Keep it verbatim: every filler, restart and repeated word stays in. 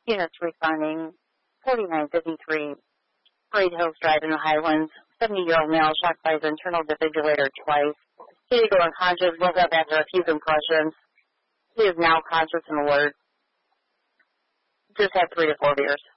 Units responding, forty-nine fifty-three, Parade Hills Drive in the Highlands. seventy-year-old male shocked by his internal defibrillator twice. He did go unconscious, woke up after a few compressions. He is now conscious and alert. Just had three to four beers.